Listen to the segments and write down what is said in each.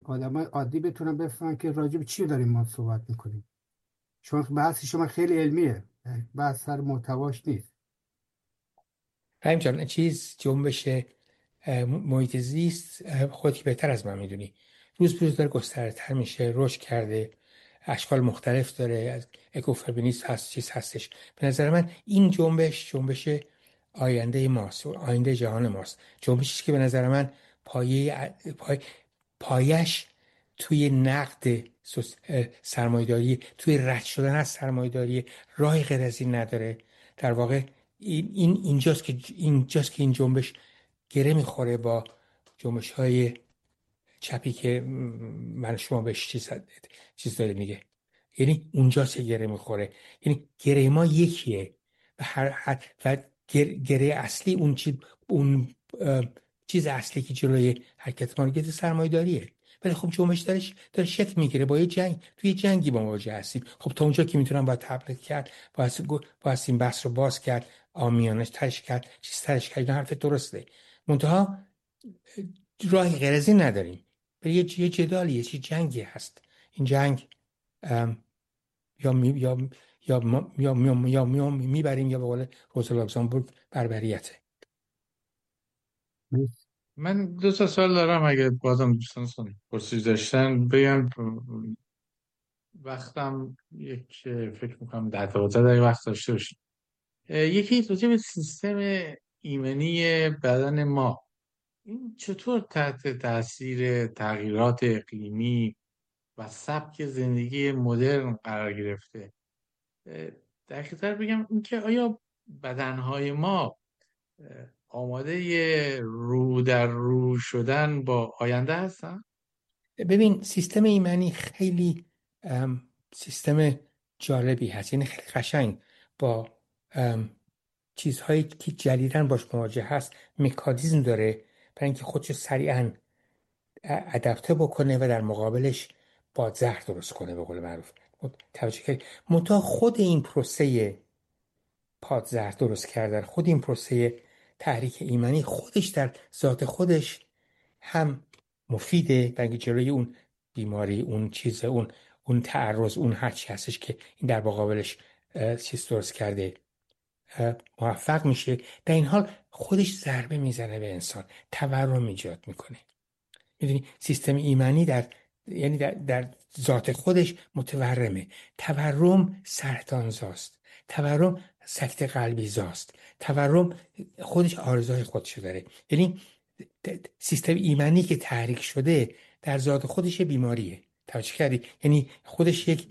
آدم عادی بتونن بفهمن که راجع به چی داریم ما صحبت میکنیم. چون بحث شما خیلی علمیه، بحث سر محتواش نیست. فهم جان، جنبش محیط زیست، خودی بهتر از من میدونی، روز به روز داره گسترتر میشه، رشد کرده، اشکال مختلف داره، از اکوفربینیست هست، چیز هستش. به نظر من این جنبش آینده ماست، آینده جهان ماست. جنبشی که به نظر من پایش توی نقد سرمایه‌داری، توی رد شدن از سرمایه‌داری، راه غیر از این نداره. در واقع اینجاست که این جنبش گره میخوره با جنبش های چپی که من شما بهش چیز داره میگه. یعنی اونجاست که گره میخوره. یعنی گره ما یکیه و گره اصلی اون چیز اصلی که جلوی حرکت ما رو گرفته سرمایه داریه. ولی خب جنبش داره شکل میگیره، با یه جنگ، توی جنگی با مواجه هستیم. خب تا اونجا که میتونم باید تبلیغ کرد، باید این بحث رو باز کرد، آمیانش ترش کرد، چیز ترش کرد. این حرف درسته. منتها راه غیر از این نداریم. ولی یه جدالی، یه جنگی هست. این جنگ یا می یا یا ما- یا میبریم، یا به قول روزا لوکزامبورگ بربریته. نیست. من دو تا سوال دارم، اگه بازم دوستان پرسش داشتن بگم. وقتم فکر میکنم 10 تا 12 دقیقه وقت داشته باشیم. یکی راجع به سیستم ایمنی بدن ما، این چطور تحت تاثیر تغییرات اقلیمی و سبک زندگی مدرن قرار گرفته؟ دقیق‌تر بگم اینکه آیا بدنهای ما آماده رو در رو شدن با آینده هستن؟ ببین، سیستم ایمنی خیلی سیستم جالبی هست. یعنی خیلی قشنگ با چیزهایی که جدیداً باش مواجه هست مکانیزم داره برای اینکه خودشو سریعاً ادپته بکنه و در مقابلش بادزهر درست کنه، به قول معروف. توجه کردی؟ منتها خود این پروسه پادزهر درست کردن، خود این پروسه تحریک ایمنی خودش در ذات خودش هم مفیده، برای اینکه جلوی اون بیماری، اون چیز، اون تعرض، اون هر چی هستش که این در مقابلش چیز درست کرده موفق میشه. در این حال خودش ضربه میزنه به انسان، تورم ایجاد میکنه. میدونی سیستم ایمنی یعنی در ذات خودش متورمه. تورم سرطانزاست، تورم سکته قلبی زاست، تورم خودش آرزوهای خودشو داره. یعنی سیستم ایمنی که تحریک شده در ذات خودش بیماریه. توجه کردی؟ یعنی خودش یک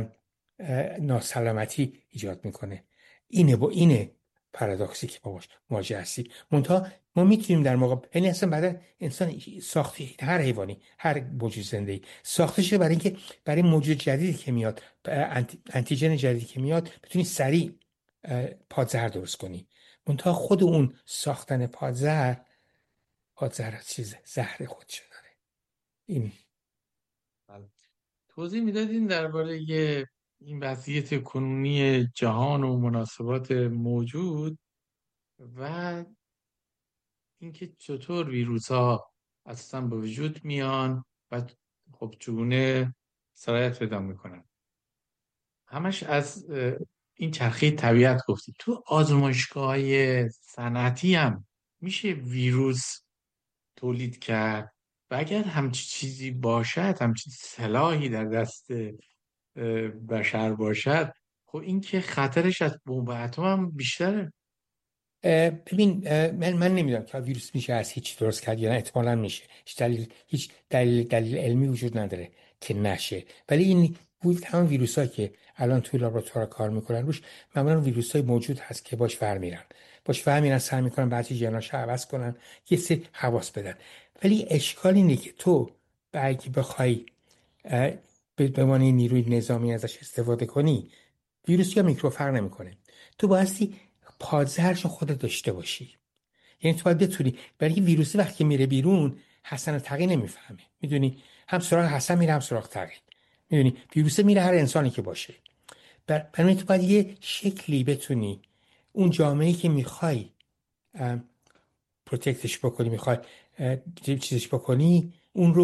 ناسلامتی ایجاد میکنه. اینه پارادوکسی که باش مواجه هستیم. منتها ما میتونیم در مقابل، یعنی اصلا بعد انسان ساخته، هر حیوانی، هر موجود زنده‌ای ساخته شده برای اینکه برای موجود جدیدی که میاد، انتیجن جدیدی که میاد، بتونی سریع پادزهر درست کنی. منتها خود اون ساختن پادزهر چیز زهر خودشو داره. این بله. توضیح میدادین درباره این وضعیت کنونی جهان و مناسبات موجود و اینکه چطور ویروس ها اصلا به وجود میان و خب چگونه سرایت پیدا میکنن. همش از این چرخه طبیعت گفتید. تو آزمایشگاه صنعتی هم میشه ویروس تولید کرد؟ و اگر همچی چیزی باشد، همچی سلاحی در دست بشر باشد، خب این که خطرش از بمب اتم هم بیشتره. ببین، من نمیدونم که ویروس میشه از هیچ درست کرد یا نه. احتمالاً میشه. هیچ دلیل علمی وجود نداره که نشه. ولی این همون ویروسایی که الان توی لابراتوار کار میکنن روش، معمولا ویروسای موجود هست که باش ور میرن، سعی میکنن بعضی ژناشو عوض کنن، یه سری خواص بدن. ولی اشکال اینه که تو اگه بخوای به عنوان نیروی نظامی ازش استفاده کنی، ویروس یا میکرو فرق نمیکنه. تو بایستی پادزهرشو خودت داشته باشی. یعنی تو باید بتونی، برای این ویروسی وقتی میره بیرون حسن و تقی نمیفهمه. میدونی، هم سراغ حسن میره، هم سراغ تقی. میدونی ویروس میره هر انسانی که باشه. برای تو باید یه شکلی بتونی اون جامعه‌ای که میخوای پروتکتش بکنی، میخوای چیزش بکنی، اون رو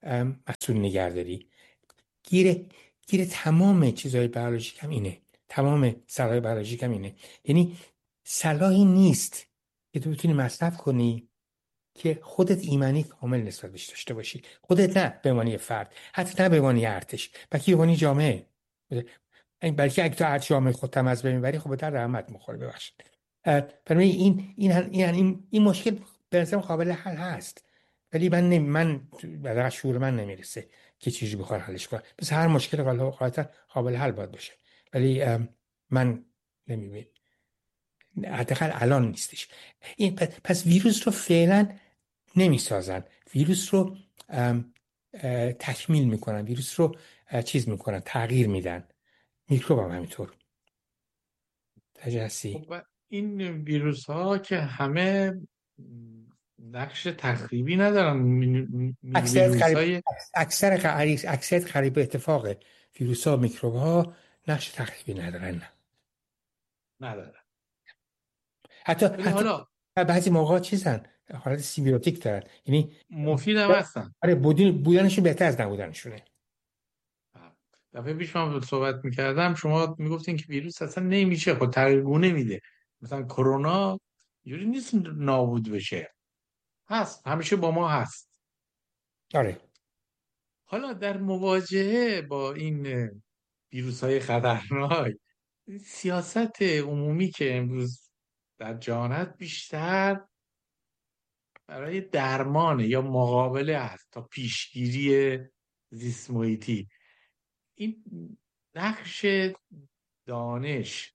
مسئول نگهداری. گیر تمام چیزهای بیولوژیک هم اینه، تمام صلاح بیولوژیک هم اینه. یعنی صلاحی نیست که تو بتونی مصرف کنی که خودت ایمنی کامل نسبت بهش داشته باشی. خودت نه به عنوان فرد، حتی نه به عنوان ارتش، بلکه به عنوان جامعه. بلکه اگه تو ارتش جامعه خودت هم از بین ببری، خب در رحمت میخوره. ببخشید. برای این مشکل به نظرم قابل حل هست، ولی من در شعور من نمیرسه که چیزی بخواد حلش کنه. پس هر مشکل غالبا قابل حل باید باشه، ولی من نمیبینم، حداقل الان نیستش. پس ویروس رو فعلا نمیسازن، ویروس رو تکمیل میکنن، ویروس رو چیز میکنن، تغییر میدن. میکروب هم همینطور. تجسسی خب این ویروس ها که همه نقش تخریبی ندارن. اکثریت ویروس قریب های اکثریت قریب به اتفاق ویروس ها، میکروب ها نقش تخریبی ندارن. نه. ندارن. ولی حتی حالا بعضی موقع چیزن، حالت سیمبیوتیک دارن، یعنی مفید هم هستن. آره بودنشون بهتر از نبودنشونه. دفعه پیش من صحبت میکردم، شما میگفتین که ویروس اصلا نمیشه، خود تغییر گونه میده. مثلا کرونا جوری نیست نابود بشه، هست، همیشه با ما هست. آره. حالا در مواجهه با این ویروس های خطرناک، سیاست عمومی که امروز در جهان هست بیشتر برای درمان یا مقابله هست تا پیشگیری زیست محیطی. این نقش دانش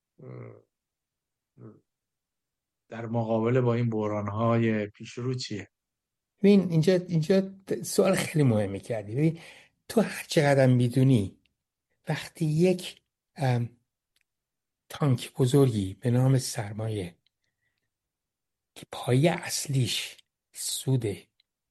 در مقابله با این بحران‌های پیشرو چیه؟ ببین اینجا سوال خیلی مهمی کردی. ببین تو هر چقدر میدونی، وقتی یک تانک بزرگی به نام سرمایه که پایه اصلیش سوده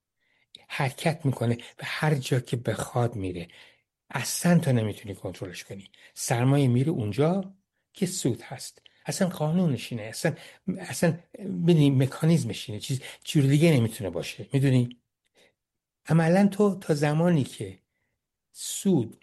حرکت میکنه و هر جا که بخواد میره، اصلا تو نمیتونی کنترلش کنی. سرمایه میره اونجا که سود هست، اصلا قانونش اینه، اصلا ببین مکانیزمش اینه، چیز دیگه نمیتونه باشه. میدونی عملا تو تا زمانی که سود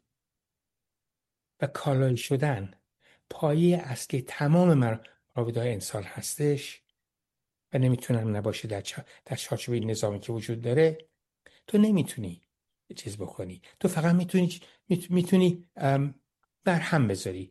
و کالایی شدن پایه اصلی تمام رابطه‌های انسان هستش و نمیتونم نباشه در چارچوب این نظامی که وجود داره، تو نمیتونی چیز بکنی. تو فقط میتونی برهم بذاری.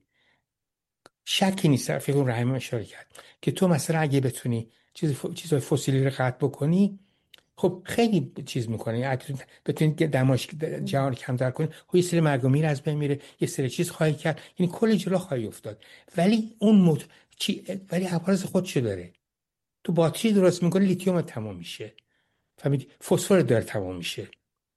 شکی نیست، رفیق رحیم اشاره کرد که تو مثلا اگه بتونی چیزای فسیلی رو قطع بکنی، خب خیلی چیز میکنه. اگه بتونی دماش جهان کمتر کنی، خب یه سری مرگ و میر از بین میره، یه سری چیز خواهی کرد، یعنی کلی جلو خواهی افتاد. ولی ولی عوارض خودشو داره. تو باتری درست میکنی، لیتیوم تمام میشه، فهمیدی؟ فسفر داره تمام میشه.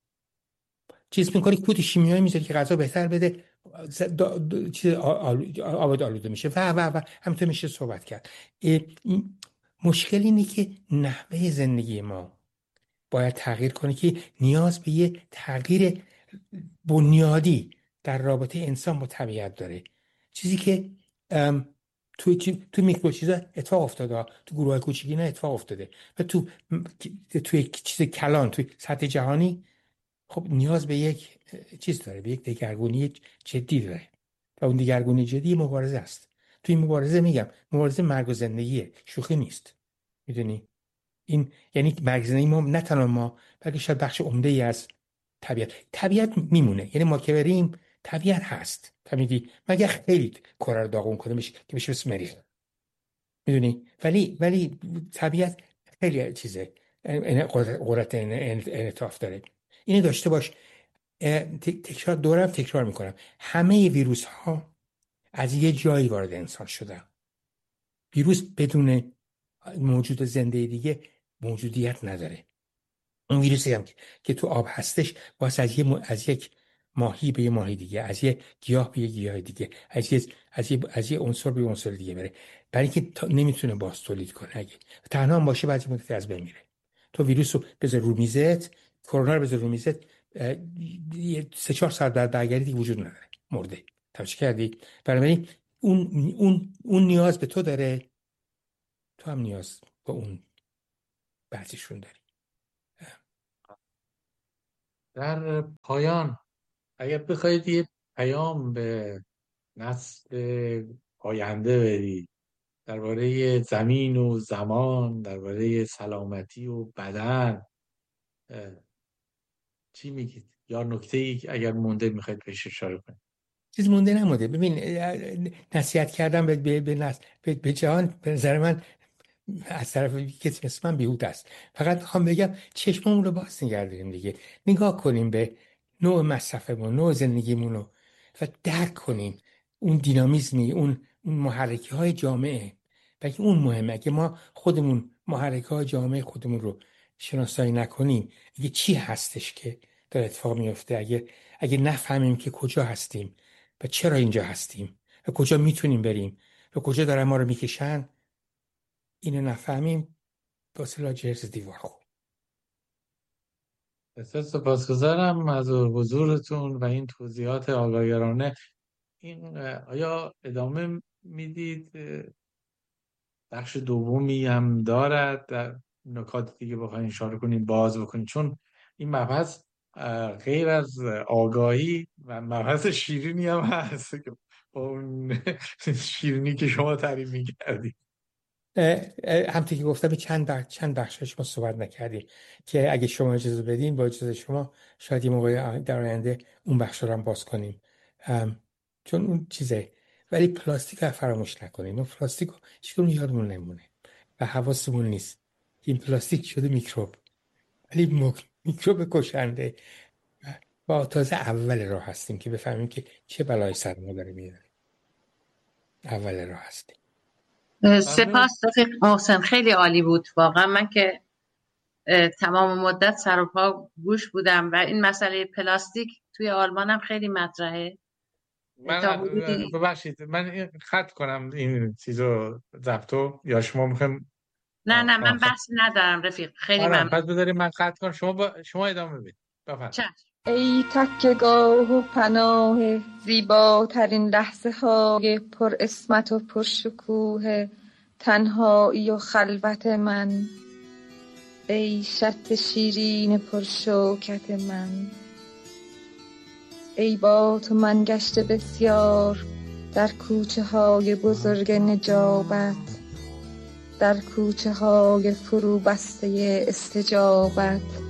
چیز میکنی کود شیمیایی میذاری که غذا بهتر بده، چیز آباد آلوده میشه و همینطور میشه صحبت کرد. مشکل اینه که نحوه زندگی ما باید تغییر کنه، که نیاز به یه تغییر بنیادی در رابطه انسان با طبیعت داره. چیزی که تو میکرو چیزا اتفاق افتاده، تو گروه های کوچیکی نه اتفاق افتاده، و توی چیز کلان توی سطح جهانی خب نیاز به یک چیز داره، به یک دگرگونی جدی داره، و اون دگرگونی جدی مبارزه است. توی این مبارزه میگم مبارزه مرگ و زندگیه، شوخی نیست. میدونی این یعنی مرگ زندگی ما، نه تنها ما، بلکه شاید بخش عمده ای از طبیعت میمونه. یعنی ما که بریم طبیعت هست، فهمیدی؟ مگه خیلی کره رو داغون کنه میشه که بشه مثل مریخ، میدونی؟ ولی طبیعت خیلی چیزه، قدرت انعطاف داره. اینو داشته باش. تکرار میکنم، همه ویروس ها از یه جایی وارد انسان شدن. ویروس بدون موجود زنده دیگه موجودیت نداره. اون ویروسی هم که تو آب هستش، واسه از یک ماهی به یه ماهی دیگه، از یک گیاه به یه گیاه دیگه، از یه عنصر به عنصر دیگه بره، برای اینکه نمیتونه باز تولید کنه. اگه تنها هم باشه بعضی مدت از بین میره. تو ویروس رو بذار رو میزت، کرونا رو بذار رو میزت، 3-4 ساعت بعد برگردی دیگه وجود نداره، مرده. توجه کردی؟ بنابراین اون نیاز به تو داره، تو هم نیاز به اون بعضیشون داری. در پایان اگر بخواید یه پیام به نسل آینده بدید درباره زمین و زمان، درباره سلامتی و بدن، چی میگید؟ یا نکته‌ای اگر مونده میخواید بهش اشاره کنید؟ چیز مونده نمونده. ببین، نصیحت کردم به جهان به نظر من از طرف کسی مثل من بیهوده است. فقط میخوام بگم چشممون رو باز نگردیم دیگه، نگاه کنیم به نوع مصرفمون، نوع زندگیمون رو و درک کنیم اون دینامیزمی، اون محرکی های جامعه. بلکه اون مهمه. اگه ما خودمون محرکی های جامعه خودمون رو شناسایی نکنیم، اگه چی هستش که داره اتفاق میفته، اگه نفهمیم که کجا هستیم و چرا اینجا هستیم و کجا میتونیم بریم و کجا دارن ما رو میکشن، اینو نفهمیم، واسه لاجرز دیوار خوب. بسیار سپاسگزارم از حضورتون و این توضیحات آگاهی‌آورانه. این آیا ادامه میدید؟ بخش دومی هم دارد در نکات دیگه بخواین اشاره کنید، باز بکنید، چون این مبحث غیر از آگاهی و مبحث شیرینی هم هست که با اون شیرینی که شما تعریف می‌کردید. همونطور که گفتم چند بخشش ما صحبت نکردیم که اگه شما اجازه بدین، با اجازه شما شاید یه موقع در آینده اون بخش رو هم باز کنیم، چون اون چیزه. ولی پلاستیک رو فراموش نکنیم. اون پلاستیک رو هیچکدوم یادمون نمونه و حواسمون نیست. این پلاستیک شده میکروب، ولی میکروب کشنده و تازه اول راه هستیم که بفهمیم که چه بلای سر ما داره میاره. اول راه هستیم. سپاس رفیق محسن، خیلی عالی بود واقعا. من که تمام مدت سر و پا گوش بودم و این مسئله پلاستیک توی آلمان هم خیلی مطرحه. ببخشید من خط کنم این چیزو ضبطو، یا شما میخوایم؟ نه من بحثی ندارم رفیق، خیلی ممنون. پس بذارید من خط کنم، شما ادامه بدید. بفرمایید. ای تکیه‌گاه و پناه زیباترین لحظه های پر اسمت و پر شکوه تنهایی و خلوت من، ای شط شیرین پر شوکت من، ای با تو من گشته بسیار در کوچه های بزرگ نجابت، در کوچه های فرو بسته استجابت.